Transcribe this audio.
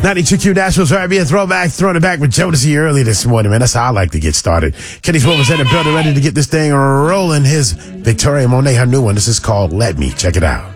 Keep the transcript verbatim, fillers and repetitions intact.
ninety-two Q Nationals R and B and throwback, throwing it back with Jodeci early this morning, man. That's how I like to get started. Kenny Swope was in the building, ready to get this thing rolling. His Victoria Monet, her new one. This is called Let Me. Check it out.